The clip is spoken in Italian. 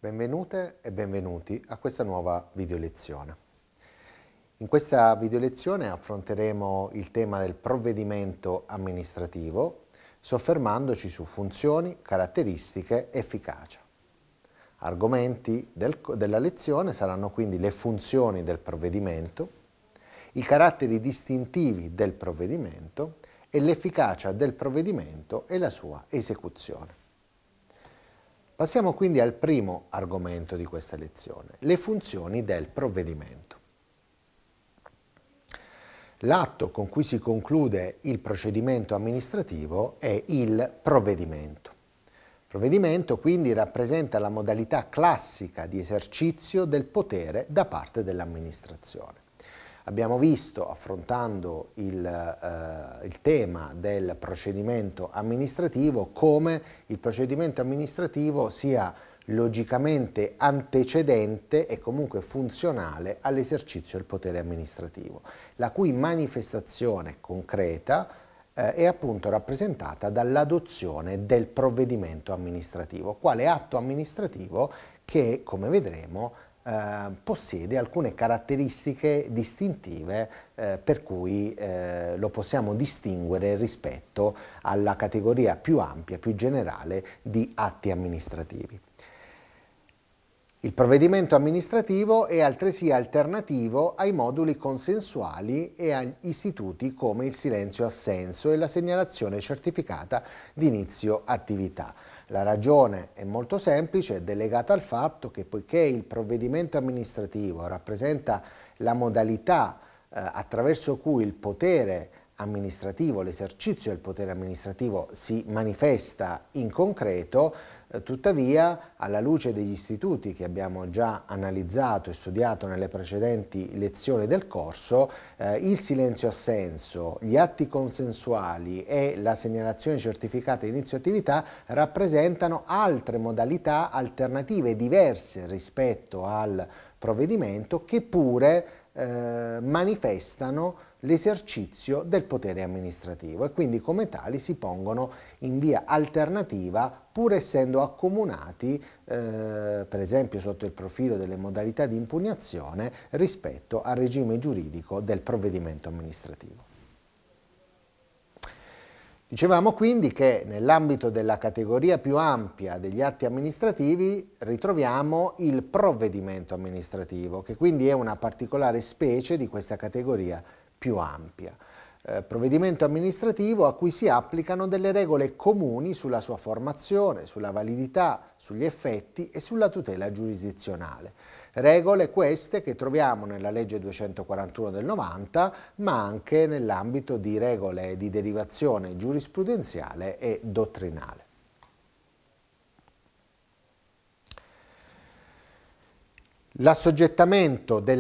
Benvenute e benvenuti a questa nuova video lezione. In questa video lezione affronteremo il tema del provvedimento amministrativo, soffermandoci su funzioni, caratteristiche, efficacia. Argomenti della lezione saranno quindi le funzioni del provvedimento, i caratteri distintivi del provvedimento e l'efficacia del provvedimento e la sua esecuzione. Passiamo quindi al primo argomento di questa lezione, le funzioni del provvedimento. L'atto con cui si conclude il procedimento amministrativo è il provvedimento. Il provvedimento quindi rappresenta la modalità classica di esercizio del potere da parte dell'amministrazione. Abbiamo visto, affrontando il tema del procedimento amministrativo, come il procedimento amministrativo sia logicamente antecedente e comunque funzionale all'esercizio del potere amministrativo, la cui manifestazione concreta è appunto rappresentata dall'adozione del provvedimento amministrativo, quale atto amministrativo che, come vedremo, possiede alcune caratteristiche distintive per cui lo possiamo distinguere rispetto alla categoria più ampia, più generale di atti amministrativi. Il provvedimento amministrativo è altresì alternativo ai moduli consensuali e agli istituti come il silenzio-assenso e la segnalazione certificata di inizio attività. La ragione è molto semplice, è delegata al fatto che poiché il provvedimento amministrativo rappresenta la modalità attraverso cui il potere amministrativo, l'esercizio del potere amministrativo si manifesta in concreto, tuttavia, alla luce degli istituti che abbiamo già analizzato e studiato nelle precedenti lezioni del corso, il silenzio-assenso, gli atti consensuali e la segnalazione certificata di inizio attività rappresentano altre modalità alternative diverse rispetto al provvedimento che pure manifestano l'esercizio del potere amministrativo e quindi come tali si pongono in via alternativa pur essendo accomunati per esempio sotto il profilo delle modalità di impugnazione rispetto al regime giuridico del provvedimento amministrativo. Dicevamo quindi che nell'ambito della categoria più ampia degli atti amministrativi ritroviamo il provvedimento amministrativo, che quindi è una particolare specie di questa categoria più ampia. Provvedimento amministrativo a cui si applicano delle regole comuni sulla sua formazione, sulla validità, sugli effetti e sulla tutela giurisdizionale. Regole queste che troviamo nella legge 241 del 90, ma anche nell'ambito di regole di derivazione giurisprudenziale e dottrinale. L'assoggettamento